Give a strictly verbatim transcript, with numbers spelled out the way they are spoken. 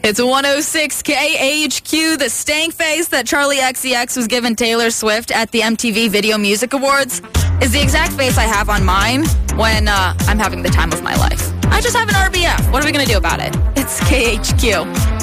It's one oh six K H Q. The stank face that Charlie X C X was given Taylor Swift at the M T V Video Music Awards is the exact face I have on mine when uh, I'm having the time of my life. I just have an R B F. What are we going to do about it? It's K H Q.